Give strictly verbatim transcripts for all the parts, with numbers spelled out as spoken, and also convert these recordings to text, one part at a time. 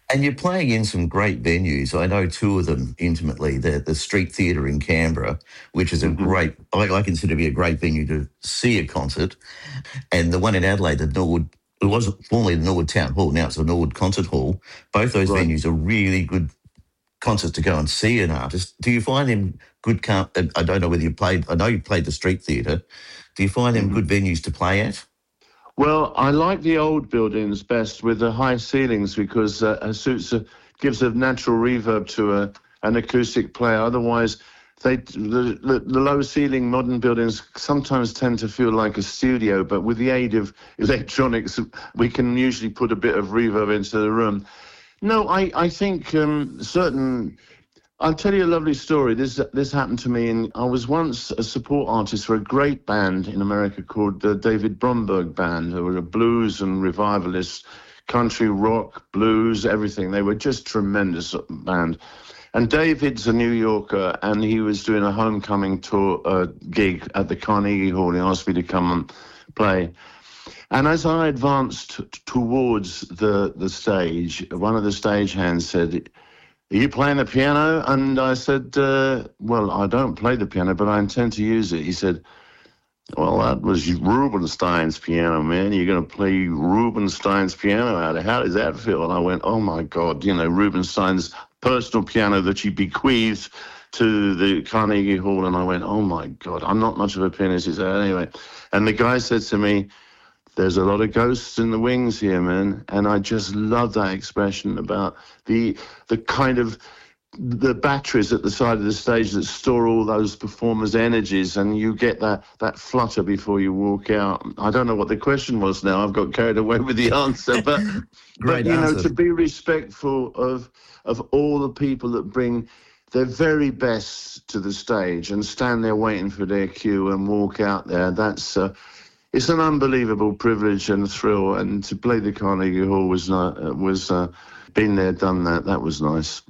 And you're playing in some great venues. I know two of them intimately. The the Street Theatre in Canberra, which is a Mm-hmm. great, I, I consider to be a great venue to see a concert, and the one in Adelaide, the Norwood, it was formerly the Norwood Town Hall, now it's the Norwood Concert Hall. Both those Right. venues are really good concerts to go and see an artist. Do you find them good? com- I don't know whether you played, I know you played the Street Theatre. Do you find them Mm-hmm. good venues to play at? Well, I like the old buildings best with the high ceilings because uh, it suits a, gives a natural reverb to a, an acoustic player. Otherwise, they the, the, the low ceiling modern buildings sometimes tend to feel like a studio, but with the aid of electronics, we can usually put a bit of reverb into the room. No, I, I think um, certain... I'll tell you a lovely story. This this happened to me, and I was once a support artist for a great band in America called the David Bromberg Band, who were a blues and revivalist, country rock, blues, everything. They were just tremendous band. And David's a New Yorker, and he was doing a homecoming tour uh, gig at the Carnegie Hall. He asked me to come and play. And as I advanced t- towards the the stage, one of the stagehands said, "Are you playing the piano?" And I said, uh, well, I don't play the piano, but I intend to use it. He said, "Well, that was Rubinstein's piano, man. You're going to play Rubinstein's piano out of How does that feel?" And I went, oh, my God, you know, Rubinstein's personal piano that he bequeathed to the Carnegie Hall. And I went, oh, my God, I'm not much of a pianist. He said, anyway. And the guy said to me, "There's a lot of ghosts in the wings here, man." And I just love that expression about the the kind of the batteries at the side of the stage that store all those performers' energies, and you get that that flutter before you walk out. I don't know what the question was now. I've got carried away with the answer, but but you answer. know, to be respectful of of all the people that bring their very best to the stage and stand there waiting for their cue and walk out there. That's uh, It's an unbelievable privilege and thrill, and to play the Carnegie Hall was not, uh, was uh, been there, done that. That was nice.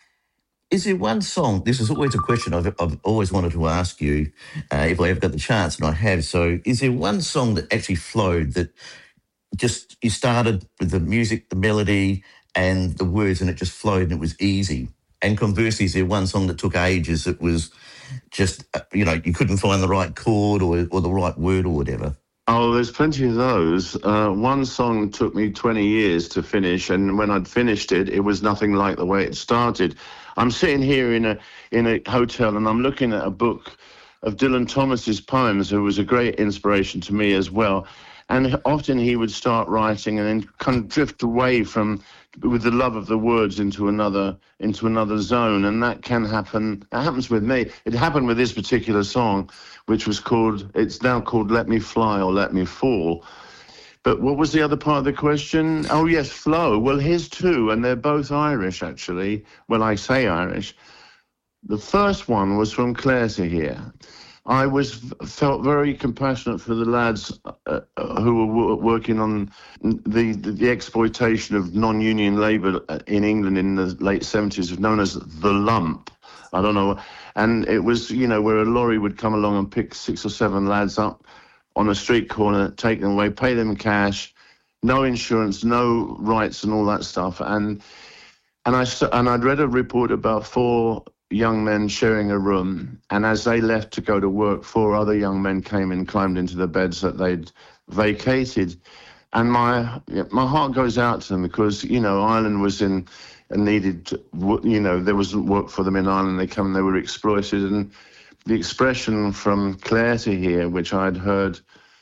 Is there one song? This is always a question I've, I've always wanted to ask you uh, if I ever got the chance, and I have. So, is there one song that actually flowed that just you started with the music, the melody, and the words, and it just flowed and it was easy? And conversely, is there one song that took ages that was just, uh, you know, you couldn't find the right chord or, or the right word or whatever? Oh, there's plenty of those. Uh, one song took me twenty years to finish, and when I'd finished it, it was nothing like the way it started. I'm sitting here in a in a hotel, and I'm looking at a book of Dylan Thomas's poems, who was a great inspiration to me as well. And often he would start writing and then kind of drift away from, with the love of the words, into another into another zone, and that can happen. That happens with me. It happened with this particular song, which was called, it's now called Let Me Fly or Let Me Fall. But what was the other part of the question? Oh, yes, flow. Well, here's two, and they're both Irish, actually. Well, I say Irish. The first one was from Clare to Hear. I was felt very compassionate for the lads uh, who were w- working on the, the the exploitation of non-union labour in England in the late seventies, known as the lump. I don't know. And it was, you know, where a lorry would come along and pick six or seven lads up on a street corner, take them away, pay them cash, no insurance, no rights and all that stuff. And and I and I'd read a report about four young men sharing a room, and as they left to go to work, four other young men came and climbed into the beds that they'd vacated. And my my heart goes out to them because, you know, Ireland was in and needed, you know, there wasn't work for them in Ireland. They come and they were exploited. And the expression from Clare to Hear, which I'd heard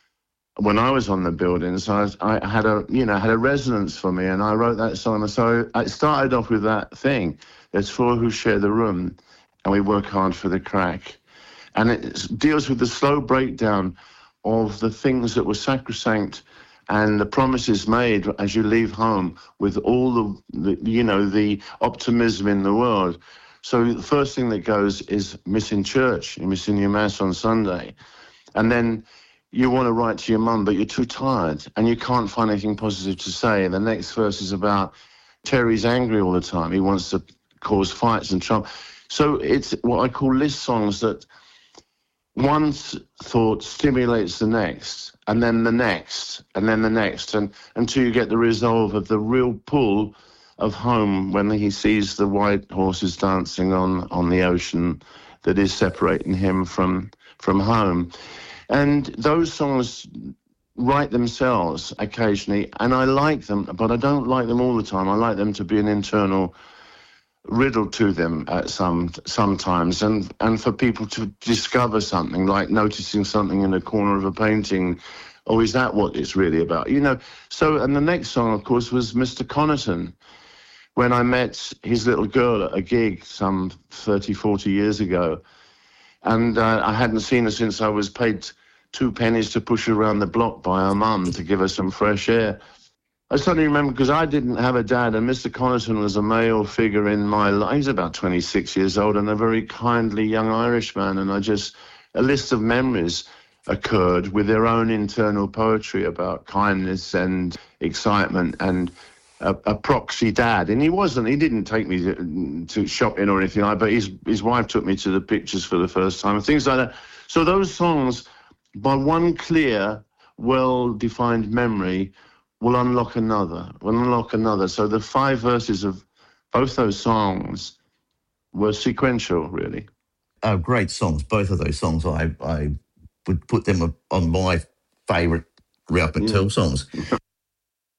when I was on the buildings, I, I had a, you know, had a resonance for me, and I wrote that song. And so I started off with that thing. There's four who share the room, and we work hard for the crack. And it deals with the slow breakdown of the things that were sacrosanct and the promises made as you leave home with all the, the, you know, the optimism in the world. So the first thing that goes is missing church, you're missing your mass on Sunday. And then you want to write to your mum, but you're too tired and you can't find anything positive to say. And the next verse is about Terry's angry all the time. He wants to cause fights and trouble. So it's what I call list songs that one thought stimulates the next, and then the next, and then the next, and until you get the resolve of the real pull of home when he sees the white horses dancing on, on the ocean that is separating him from from home. And those songs write themselves occasionally, and I like them, but I don't like them all the time. I like them to be an internal riddle to them at some sometimes, and and for people to discover something, like noticing something in a corner of a painting. Oh, is that what it's really about? You know. So, and the next song, of course, was Mister Connaughton, when I met his little girl at a gig some thirty, forty years ago. And uh, I hadn't seen her since I was paid two pennies to push her around the block by her mum to give her some fresh air. I suddenly remember, because I didn't have a dad, and Mister Connaughton was a male figure in my life. He's about twenty-six years old and a very kindly young Irishman. And I just, a list of memories occurred with their own internal poetry about kindness and excitement and a, a proxy dad. And he wasn't, he didn't take me to, to shopping or anything like that, but his, his wife took me to the pictures for the first time and things like that. So those songs, by one clear, well-defined memory, will unlock another, will unlock another. So the five verses of both those songs were sequential, really. Oh, great songs. Both of those songs, I, I would put them on my favourite Ralph McTell Yeah. songs.